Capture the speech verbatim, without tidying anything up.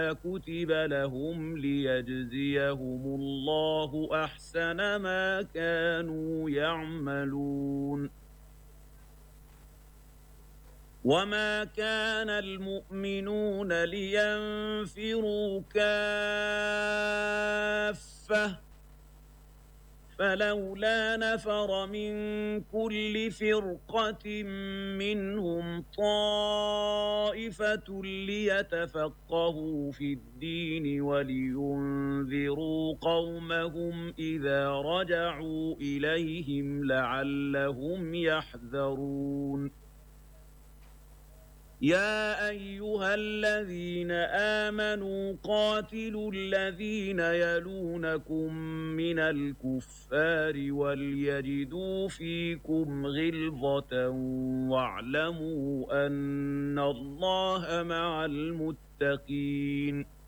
كتب لهم ليجزيهم الله أحسن ما كانوا يعملون وما كان المؤمنون لينفروا كافة فلولا نفر من كل فرقة منهم طائفة ليتفقهوا في الدين ولينذروا قومهم إذا رجعوا إليهم لعلهم يحذرون يا أيها الذين آمنوا قاتلوا الذين يلونكم من الكفار وليجدوا فيكم غلظة واعلموا أن الله مع المتقين